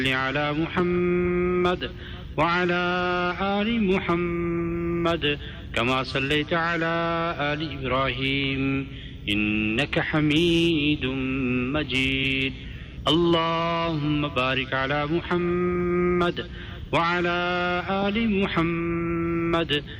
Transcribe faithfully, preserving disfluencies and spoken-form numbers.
على محمد وعلى آل محمد كما صليت على آل إبراهيم إنك حميد مجيد. اللهم بارك على محمد وعلى آل محمد